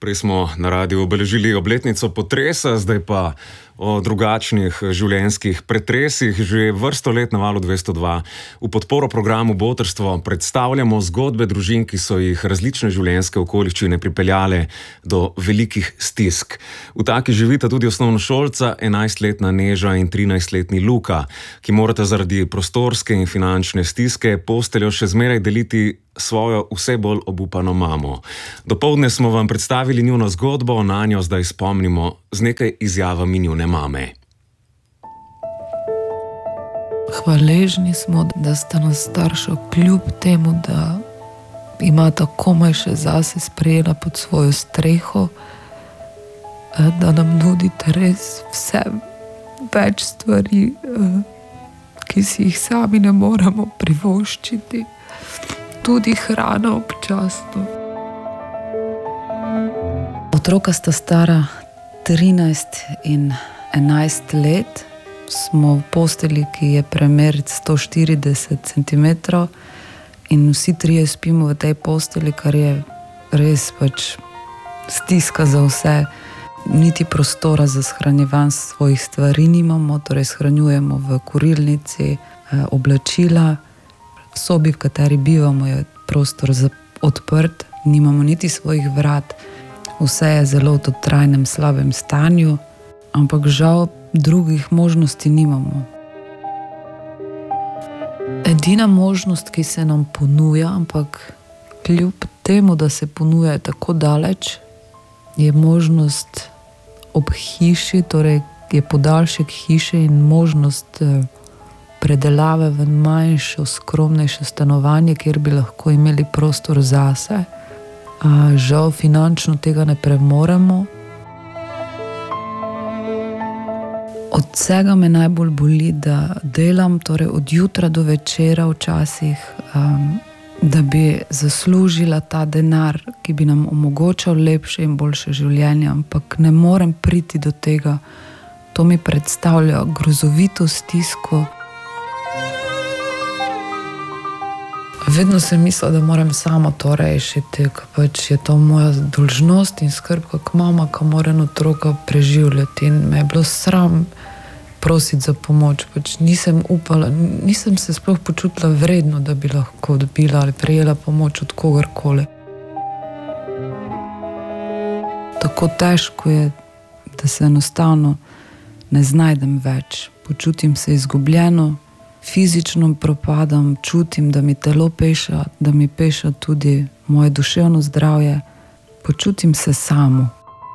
Prej smo na radiu obeležili obletnico potresa, zdaj pa o drugačnih življenjskih pretresih. Že vrsto let na Valu 202 v podporo programu Botrstvo predstavljamo zgodbe družin, ki so jih različne življenjske okoliščine pripeljale do velikih stisk. V taki živita tudi osnovnošolca, 11-letna Neža in 13-letni Luka, ki morata zaradi prostorske in finančne stiske posteljo še zmeraj deliti svojo vse bolj obupano mamo. Dopoldne smo vam predstavili njuno zgodbo, na njo zdaj spomnimo z nekaj izjavami njune mame. Hvaležni smo, da sta nas starša kljub temu, da imata komaj še zase sprejela pod svojo streho, da nam nudite res vse več stvari, ki si jih sami ne moremo privoščiti. Tudi hrana občasno. Otroka sta stara 13 in 11 let. Smo v posteli, ki je premer 140 cm in vsi trije spimo v tej posteli, kar je res stiska za vse. Niti prostora za shranjevanje svojih stvari nimamo, torej shranjujemo v kurilnici oblačila. V sobi, v kateri bivamo, je prostor odprt, nimamo niti svojih vrat, vse je zelo v trajnem slabem stanju, ampak žal drugih možnosti nimamo. Edina možnost, ki se nam ponuja, ampak kljub temu, da se ponuja tako daleč, je možnost ob hiši, torej je podaljšek hiše in možnost predelave v manjšo, skromnejše stanovanje, kjer bi lahko imeli prostor zase. Žal finančno tega ne premoremo. Od vsega me najbolj boli, da delam, torej od jutra do večera včasih, da bi zaslužila ta denar, ki bi nam omogočal lepše in boljše življenje, ampak ne morem priti do tega. To mi predstavlja grozovito stisko. Vedno sem mislila, da moram sama to rešiti, ker je to moja dolžnost in skrb, kak mama, ki mora otroka preživljati. In me je bilo sram prositi za pomoč. Nisem upala, nisem se sploh počutila vredno, da bi lahko dobila ali prejela pomoč od kogarkoli. Tako težko je, da se enostavno ne znajdem več. Počutim se izgubljeno, fizično propadam, čutim, da mi telo peša, da mi peša tudi moje duševno zdravje. Počutim se samo.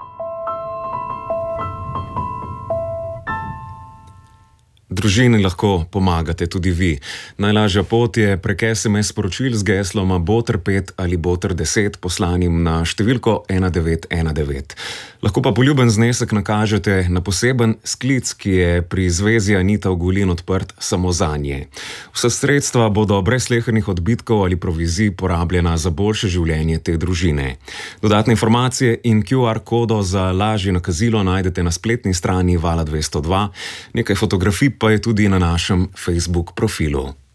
Družini lahko pomagate tudi vi. Najlažja pot je prek SMS sporočil z gesloma Botr5 ali Botr10 poslanim na številko 1919. Lahko pa poljuben znesek nakažete na poseben sklic, ki je pri Zvezi Anita Ogulin odprt samo zanje. Vsa sredstva bodo brez slehernih odbitkov ali provizij porabljena za boljše življenje te družine. Dodatne informacije in QR kodo za lažje nakazilo najdete na spletni strani Vala 202. Nekaj fotografij pa je tudi na našem Facebook profilu.